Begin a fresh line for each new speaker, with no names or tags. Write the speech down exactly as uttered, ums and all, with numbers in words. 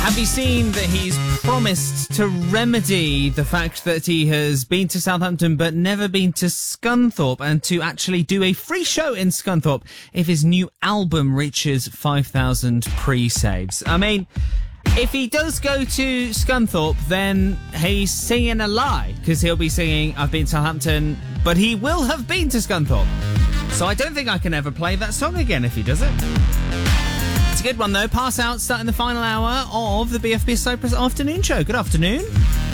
Have you seen that he's promised to remedy the fact that he has been to Southampton but never been to Scunthorpe, and to actually do a free show in Scunthorpe if his new album reaches five thousand pre-saves? I mean, if he does go to Scunthorpe, then he's singing a lie, because he'll be singing, I've been to Southampton, but he will have been to Scunthorpe. So I don't think I can ever play that song again if he does it. It's a good one, though. Pass Out, starting the final hour of the B F B Cyprus afternoon show. Good afternoon.